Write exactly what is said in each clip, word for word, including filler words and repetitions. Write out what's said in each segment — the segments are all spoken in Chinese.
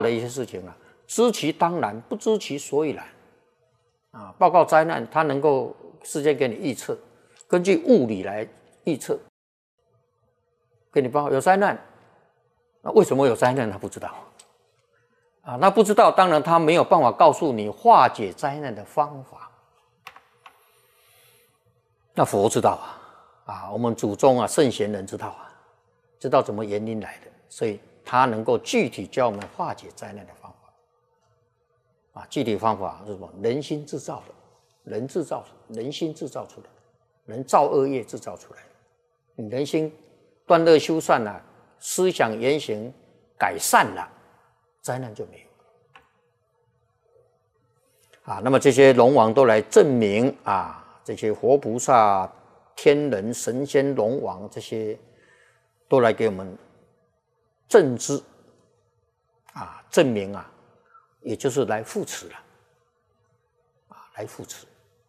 的一些事情啊，知其当然，不知其所以然。啊，报告灾难，它能够事先给你预测，根据物理来预测，给你报告有灾难。那为什么有灾难？他不知道。啊，那不知道，当然他没有办法告诉你化解灾难的方法。那佛知道啊，啊，我们祖宗啊，圣贤人知道啊，知道怎么原因来的，所以他能够具体教我们化解灾难的方法。啊，具体方法是什么？人心制造的，人制造，人心制造出来，人造恶业制造出来的。你人心断恶修善了、啊，思想言行改善了，灾难就没有了。啊，那么这些龙王都来证明啊，这些活菩萨、天人、神仙、龙王这些都来给我们证知啊，证明啊。也就是来扶持了，啊，来扶持，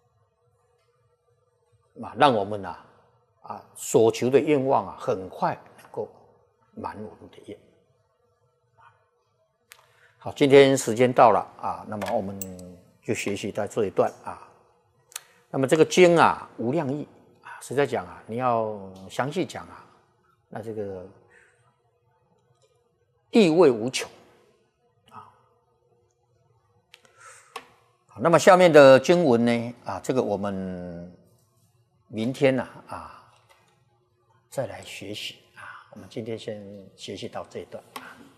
啊，让我们啊，啊所求的愿望啊，很快能够满我们的愿。好，今天时间到了啊，那么我们就学习到这一段啊。那么这个经啊，无量义啊，实在讲啊，你要详细讲啊，那这个意味无穷。那么下面的经文呢？啊，这个我们明天呢 啊, 啊再来学习啊。我们今天先学习到这一段啊。